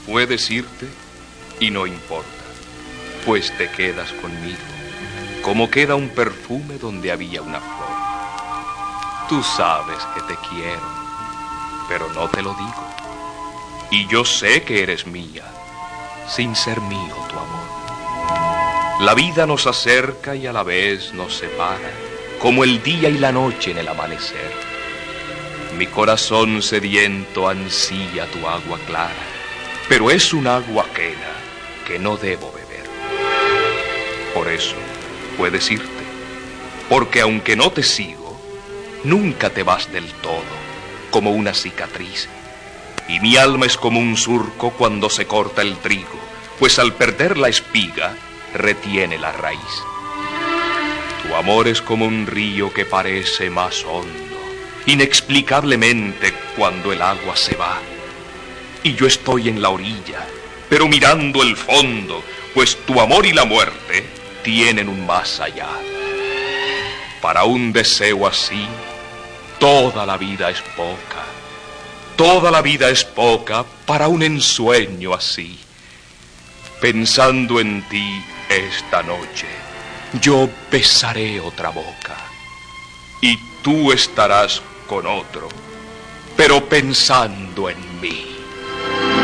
Puedes irte y no importa, pues te quedas conmigo, como queda un perfume donde había una flor. Tú sabes que te quiero, pero no te lo digo. Y yo sé que eres mía, sin ser mío tu amor. La vida nos acerca y a la vez nos separa, como el día y la noche en el amanecer. Mi corazón sediento ansía tu agua clara, pero es un agua ajena que no debo beber. Por eso puedes irte, porque aunque no te sigo, nunca te vas del todo, como una cicatriz. Y mi alma es como un surco cuando se corta el trigo, pues al perder la espiga, retiene la raíz. Tu amor es como un río que parece más hondo, inexplicablemente cuando el agua se va. Y yo estoy en la orilla, pero mirando el fondo, pues tu amor y la muerte tienen un más allá. Para un deseo así, toda la vida es poca. Toda la vida es poca para un ensueño así. Pensando en ti esta noche, yo besaré otra boca. Y tú estarás con otro, pero pensando en mí.